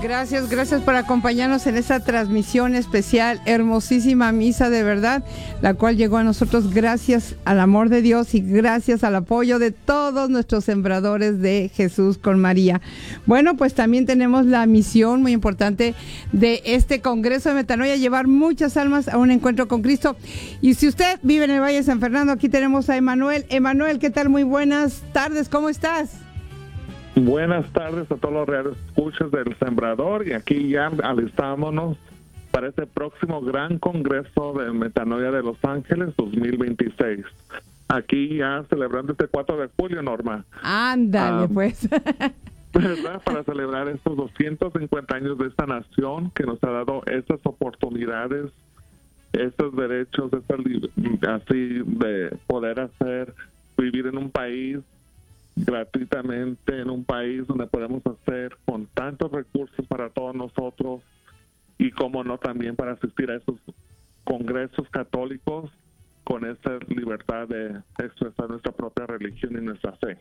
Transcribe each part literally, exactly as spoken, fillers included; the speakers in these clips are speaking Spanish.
Gracias, gracias por acompañarnos en esta transmisión especial, hermosísima misa de verdad, la cual llegó a nosotros gracias al amor de Dios y gracias al apoyo de todos nuestros sembradores de Jesús con María. Bueno, pues también tenemos la misión muy importante de este Congreso de Metanoia, llevar muchas almas a un encuentro con Cristo. Y si usted vive en el Valle de San Fernando, aquí tenemos a Emanuel. Emanuel, ¿qué tal? Muy buenas tardes, ¿cómo estás? Buenas tardes a todos los radioescuchas del Sembrador, y aquí ya alistámonos para este próximo gran congreso de Metanoia de Los Ángeles dos mil veintiséis. Aquí ya celebrando este cuatro de julio, Norma. Ándale, um, pues. ¿Verdad? Para celebrar estos doscientos cincuenta años de esta nación que nos ha dado estas oportunidades, estos derechos, esta, así de poder hacer, vivir en un país gratuitamente, en un país donde podemos hacer con tantos recursos para todos nosotros, y como no también para asistir a esos congresos católicos con esa libertad de expresar nuestra propia religión y nuestra fe.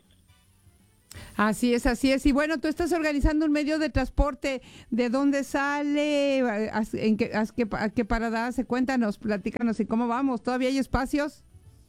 Así es, así es. Y bueno, tú estás organizando un medio de transporte. ¿De dónde sale? ¿En qué, a qué, a qué parada hace? Cuéntanos, platícanos, ¿y cómo vamos? ¿Todavía hay espacios?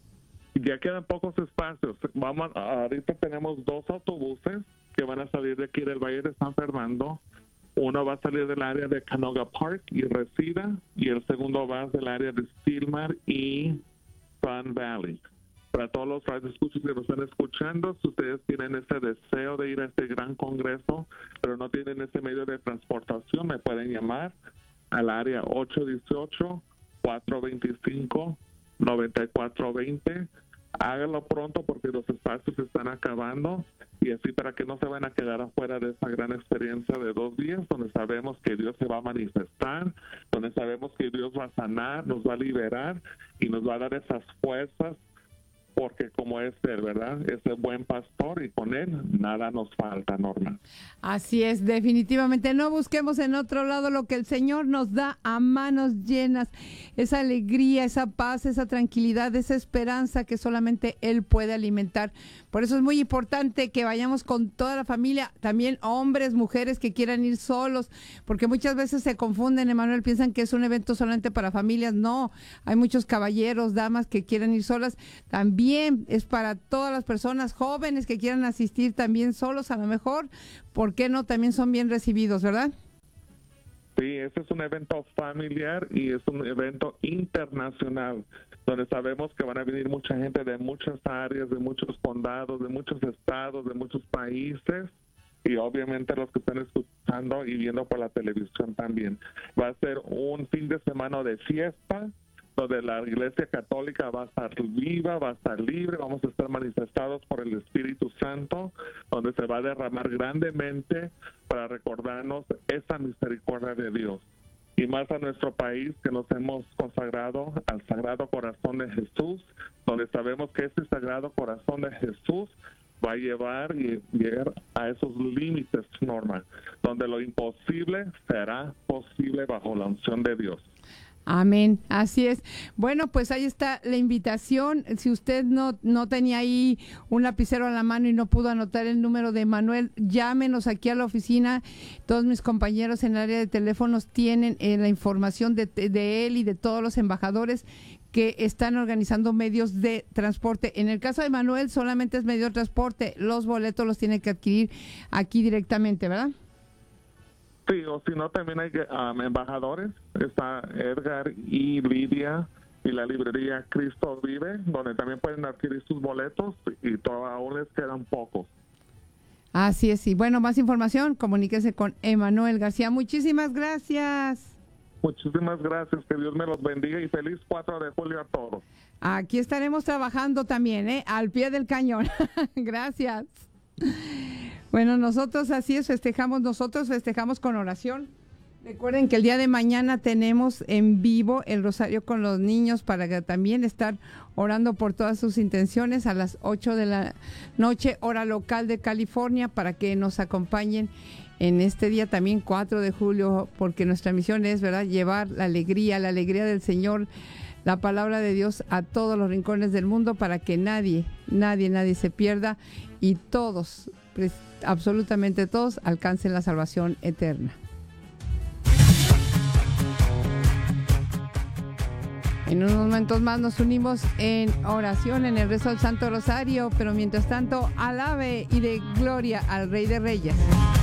Ya quedan pocos espacios. Vamos, ahorita tenemos dos autobuses que van a salir de aquí del Valle de San Fernando. Uno va a salir del área de Canoga Park y Reseda, y el segundo va del área de Stillmar y Sun Valley. Para todos los radioescuchas que nos están escuchando, si ustedes tienen ese deseo de ir a este gran congreso, pero no tienen ese medio de transportación, me pueden llamar al área ocho uno ocho, cuatro dos cinco, nueve cuatro dos cero. Háganlo pronto porque los espacios se están acabando, y así para que no se van a quedar afuera de esa gran experiencia de dos días donde sabemos que Dios se va a manifestar, donde sabemos que Dios va a sanar, nos va a liberar y nos va a dar esas fuerzas, porque como es Él, ¿verdad? Es el buen pastor y con Él nada nos falta, Norma. Así es, definitivamente. No busquemos en otro lado lo que el Señor nos da a manos llenas. Esa alegría, esa paz, esa tranquilidad, esa esperanza que solamente Él puede alimentar. Por eso es muy importante que vayamos con toda la familia, también hombres, mujeres que quieran ir solos, porque muchas veces se confunden, Emanuel, piensan que es un evento solamente para familias. No, hay muchos caballeros, damas que quieren ir solas. También es para todas las personas jóvenes que quieran asistir también solos, a lo mejor, ¿por qué no? También son bien recibidos, ¿verdad? Sí, este es un evento familiar y es un evento internacional, donde sabemos que van a venir mucha gente de muchas áreas, de muchos condados, de muchos estados, de muchos países, y obviamente los que están escuchando y viendo por la televisión también. Va a ser un fin de semana de fiesta, donde la Iglesia Católica va a estar viva, va a estar libre, vamos a estar manifestados por el Espíritu Santo, donde se va a derramar grandemente para recordarnos esa misericordia de Dios. Y más a nuestro país, que nos hemos consagrado al Sagrado Corazón de Jesús, donde sabemos que ese Sagrado Corazón de Jesús va a llevar y llegar a esos límites, Norma, donde lo imposible será posible bajo la unción de Dios. Amén, así es. Bueno, pues ahí está la invitación. Si usted no, no tenía ahí un lapicero a la mano y no pudo anotar el número de Manuel, llámenos aquí a la oficina. Todos mis compañeros en el área de teléfonos tienen eh, la información de, de él y de todos los embajadores que están organizando medios de transporte. En el caso de Manuel solamente es medio de transporte, los boletos los tiene que adquirir aquí directamente, ¿verdad? Sí, o si no, también hay um, embajadores. Está Edgar y Lidia y la librería Cristo Vive, donde también pueden adquirir sus boletos, y todavía aún les quedan pocos. Así es, y bueno, más información, comuníquese con Emanuel García. Muchísimas gracias. Muchísimas gracias, que Dios me los bendiga y feliz cuatro de julio a todos. Aquí estaremos trabajando también, ¿eh? Al pie del cañón. Gracias. Bueno, nosotros así es, festejamos, nosotros festejamos con oración. Recuerden que el día de mañana tenemos en vivo el Rosario con los niños, para que también estar orando por todas sus intenciones a las ocho de la noche, hora local de California, para que nos acompañen en este día también cuatro de julio, porque nuestra misión es, ¿verdad?, llevar la alegría, la alegría del Señor, la palabra de Dios a todos los rincones del mundo, para que nadie, nadie, nadie se pierda y todos, absolutamente todos, alcancen la salvación eterna. En unos momentos más nos unimos en oración en el rezo del Santo Rosario, pero mientras tanto, alabe y de gloria al Rey de Reyes.